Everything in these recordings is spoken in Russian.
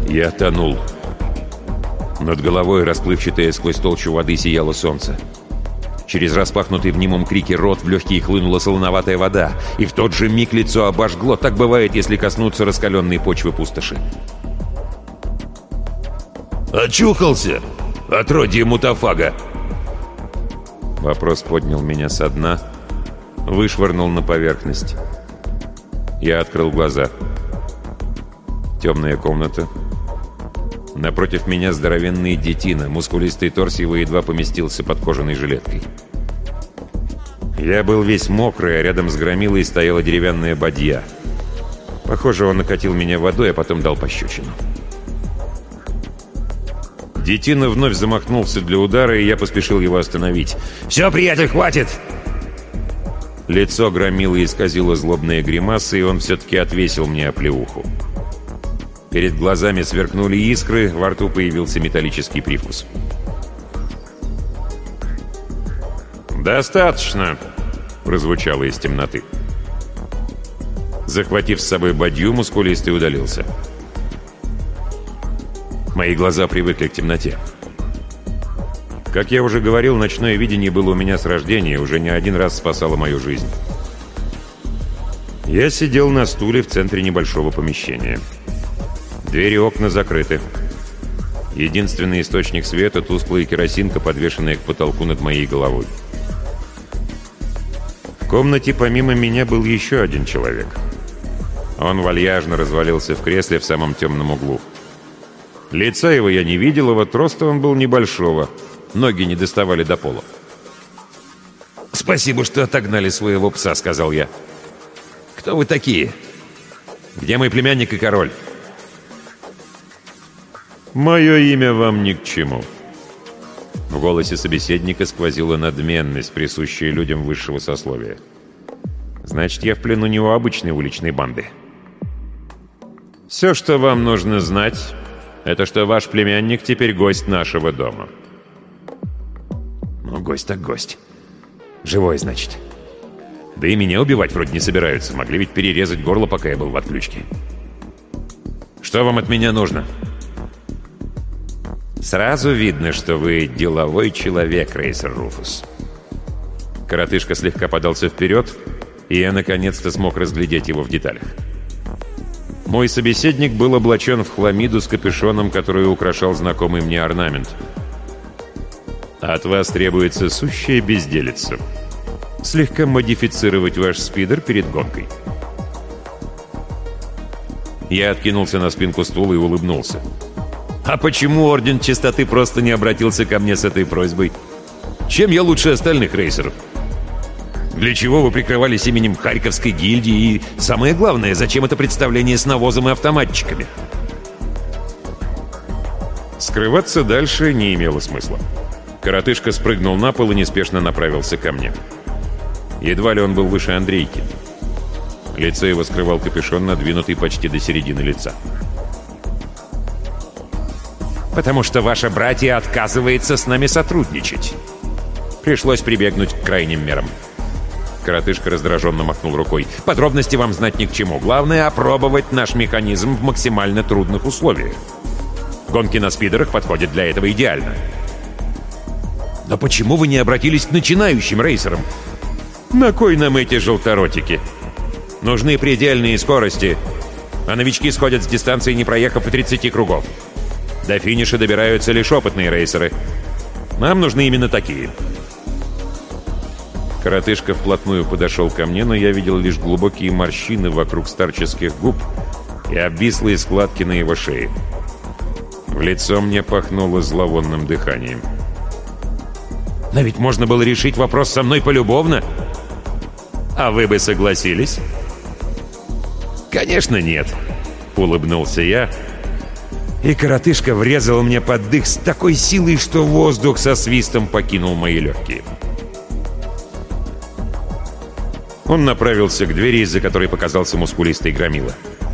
Я тонул. Над головой, расплывчатое сквозь толщу воды, сияло солнце. Через распахнутый в немом крике рот в легкие хлынула солоноватая вода, и в тот же миг лицо обожгло. Так бывает, если коснуться раскаленной почвы пустоши. «Очухался? Отродье мутафага!» Вопрос поднял меня со дна, вышвырнул на поверхность. Я открыл глаза. Темная комната. Напротив меня здоровенный детина. Мускулистый торс его едва поместился под кожаной жилеткой. Я был весь мокрый, а рядом с громилой стояла деревянная бадья. Похоже, он накатил меня водой, а потом дал пощечину. Детина вновь замахнулся для удара, и я поспешил его остановить. «Все, приятель, хватит!» Лицо громилы исказило злобные гримасы, и он все-таки отвесил мне оплеуху. Перед глазами сверкнули искры, во рту появился металлический привкус. «Достаточно!» — прозвучало из темноты. Захватив с собой бадью, мускулистый удалился. Мои глаза привыкли к темноте. Как я уже говорил, ночное видение было у меня с рождения, уже не один раз спасало мою жизнь. Я сидел на стуле в центре небольшого помещения. Двери и окна закрыты. Единственный источник света — тусклая керосинка, подвешенная к потолку над моей головой. В комнате помимо меня был еще один человек. Он вальяжно развалился в кресле в самом темном углу. Лица его я не видел, а вот роста он был небольшого. Ноги не доставали до пола. «Спасибо, что отогнали своего пса», — сказал я. «Кто вы такие? Где мой племянник и король?» «Мое имя вам ни к чему». В голосе собеседника сквозила надменность, присущая людям высшего сословия. «Значит, я в плену не у обычной уличной банды. Все, что вам нужно знать, это что ваш племянник теперь гость нашего дома». «Ну, гость так гость. Живой, значит. Да и меня убивать вроде не собираются. Могли ведь перерезать горло, пока я был в отключке. Что вам от меня нужно?» «Сразу видно, что вы деловой человек, рейсер Руфус». Коротышка слегка подался вперед, и я наконец-то смог разглядеть его в деталях. Мой собеседник был облачен в хламиду с капюшоном, который украшал знакомый мне орнамент. «От вас требуется сущая безделица. Слегка модифицировать ваш спидер перед гонкой». Я откинулся на спинку стула и улыбнулся. «А почему Орден Чистоты просто не обратился ко мне с этой просьбой? Чем я лучше остальных рейсеров? Для чего вы прикрывались именем Харьковской гильдии? И самое главное, зачем это представление с навозом и автоматчиками?» Скрываться дальше не имело смысла. Коротышка спрыгнул на пол и неспешно направился ко мне. Едва ли он был выше Андрейки. Лицо его скрывал капюшон, надвинутый почти до середины лица. «Потому что ваше братья отказывается с нами сотрудничать. Пришлось прибегнуть к крайним мерам». Коротышка раздраженно махнул рукой. «Подробности вам знать ни к чему. Главное — опробовать наш механизм в максимально трудных условиях. Гонки на спидерах подходят для этого идеально». «Но почему вы не обратились к начинающим рейсерам? На кой нам эти желторотики? Нужны предельные скорости, а новички сходят с дистанции, не проехав и 30 кругов. До финиша добираются лишь опытные рейсеры. Нам нужны именно такие». Коротышка вплотную подошел ко мне, но я видел лишь глубокие морщины вокруг старческих губ и обвислые складки на его шее. В лицо мне пахнуло зловонным дыханием. «Но ведь можно было решить вопрос со мной полюбовно. А вы бы согласились?» «Конечно нет», — улыбнулся я, и коротышка врезал мне под дых с такой силой, что воздух со свистом покинул мои легкие. Он направился к двери, из-за которой показался мускулистый громила.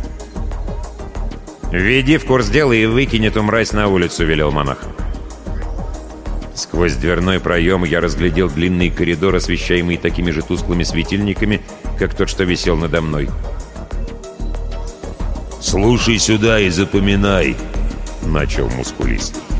«Введи в курс дела и выкинь эту мразь на улицу», — велел монах. Сквозь дверной проем я разглядел длинный коридор, освещаемый такими же тусклыми светильниками, как тот, что висел надо мной. «Слушай сюда и запоминай», начал мускулист.